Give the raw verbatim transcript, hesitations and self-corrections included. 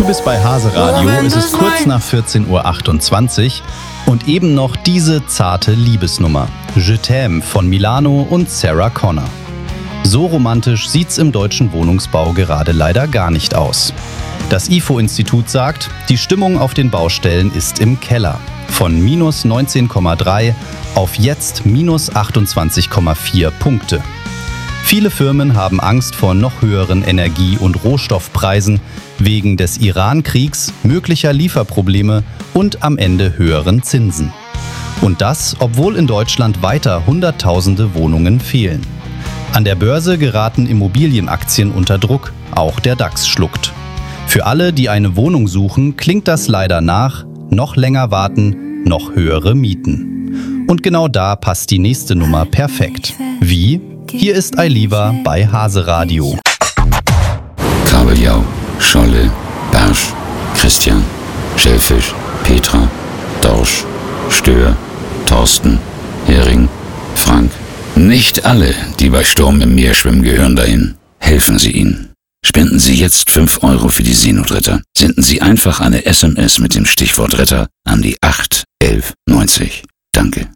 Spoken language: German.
bist bei Hase Radio, es ist kurz nach vierzehn Uhr achtundzwanzig und eben noch diese zarte Liebesnummer. Je t'aime von Milano und Sarah Connor. So romantisch sieht's im deutschen Wohnungsbau gerade leider gar nicht aus. Das I F O-Institut sagt, die Stimmung auf den Baustellen ist im Keller. Von minus neunzehn Komma drei auf jetzt minus achtundzwanzig Komma vier Punkte. Viele Firmen haben Angst vor noch höheren Energie- und Rohstoffpreisen wegen des Iran-Kriegs, möglicher Lieferprobleme und am Ende höheren Zinsen. Und das, obwohl in Deutschland weiter Hunderttausende Wohnungen fehlen. An der Börse geraten Immobilienaktien unter Druck, auch der DAX schluckt. Für alle, die eine Wohnung suchen, klingt das leider nach: noch länger warten, noch höhere Mieten. Und genau da passt die nächste Nummer perfekt. Wie? Hier ist Ailiva bei Hase Radio. Kabeljau, Scholle, Barsch, Christian, Schellfisch, Petra, Dorsch, Stör, Thorsten, Hering, Frank. Nicht alle, die bei Sturm im Meer schwimmen, gehören dahin. Helfen Sie ihnen. Spenden Sie jetzt fünf Euro für die Seenotretter. Senden Sie einfach eine S M S mit dem Stichwort Retter an die acht elf neunzig. Danke.